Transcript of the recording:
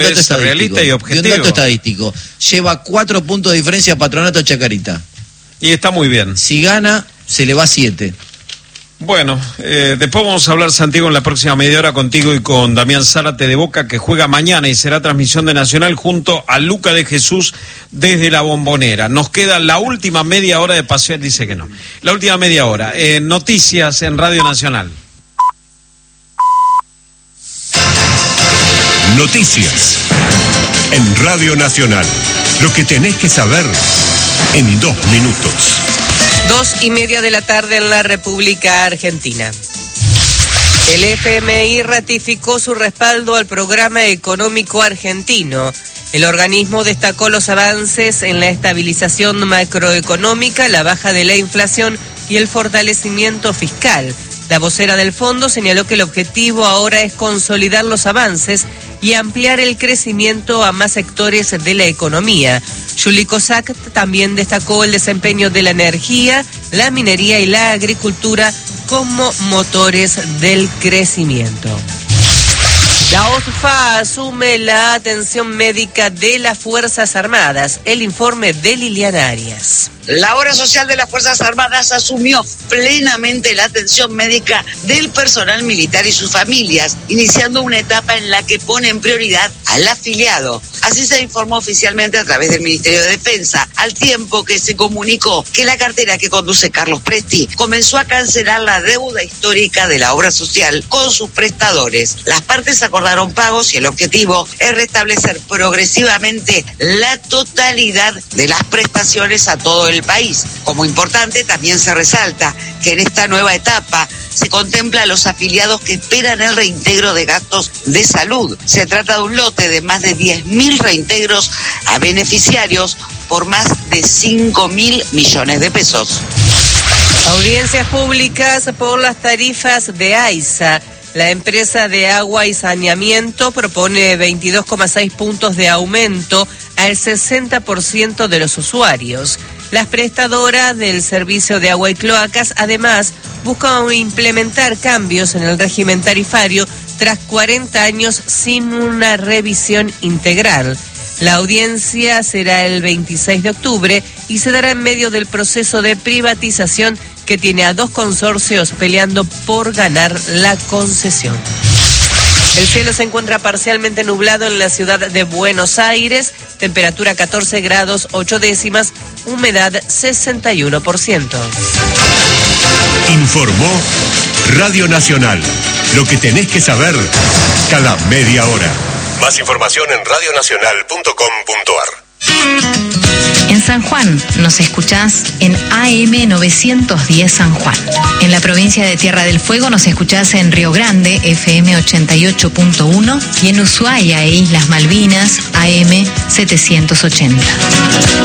es realista y objetivo. Y un dato estadístico. Lleva 4 puntos de diferencia Patronato Chacarita. Y está muy bien. Si gana, se le va 7. Bueno, después vamos a hablar, Santiago, en la próxima media hora contigo y con Damián Zárate de Boca, que juega mañana y será transmisión de Nacional junto a Luca de Jesús desde la Bombonera. Nos queda la última media hora de paseo, él dice que no. La última media hora. Noticias en Radio Nacional. Noticias en Radio Nacional. Lo que tenés que saber en 2 minutos. 2:30 de la tarde en la República Argentina. El FMI ratificó su respaldo al programa económico argentino. El organismo destacó los avances en la estabilización macroeconómica, la baja de la inflación y el fortalecimiento fiscal. La vocera del fondo señaló que el objetivo ahora es consolidar los avances y ampliar el crecimiento a más sectores de la economía. Juli Kozak también destacó el desempeño de la energía, la minería y la agricultura como motores del crecimiento. La OSFA asume la atención médica de las Fuerzas Armadas. El informe de Liliana Arias. La obra social de las Fuerzas Armadas asumió plenamente la atención médica del personal militar y sus familias, iniciando una etapa en la que pone en prioridad al afiliado. Así se informó oficialmente a través del Ministerio de Defensa, al tiempo que se comunicó que la cartera que conduce Carlos Presti comenzó a cancelar la deuda histórica de la obra social con sus prestadores. Las partes acordaron pagos y el objetivo es restablecer progresivamente la totalidad de las prestaciones a todo el país. Como importante, también se resalta que en esta nueva etapa se contempla a los afiliados que esperan el reintegro de gastos de salud. Se trata de un lote de más de 10.000 reintegros a beneficiarios por más de 5.000 millones de pesos. Audiencias públicas por las tarifas de AISA. La empresa de agua y saneamiento propone 22,6 puntos de aumento al 60% de los usuarios. Las prestadoras del servicio de agua y cloacas, además, buscan implementar cambios en el régimen tarifario tras 40 años sin una revisión integral. La audiencia será el 26 de octubre y se dará en medio del proceso de privatización que tiene a 2 consorcios peleando por ganar la concesión. El cielo se encuentra parcialmente nublado en la ciudad de Buenos Aires, temperatura 14 grados 8 décimas, humedad 61%. Informó Radio Nacional. Lo que tenés que saber cada media hora. Más información en radionacional.com.ar. En San Juan nos escuchás en AM 910 San Juan. En la provincia de Tierra del Fuego nos escuchás en Río Grande, FM 88.1, y en Ushuaia e Islas Malvinas, AM 780.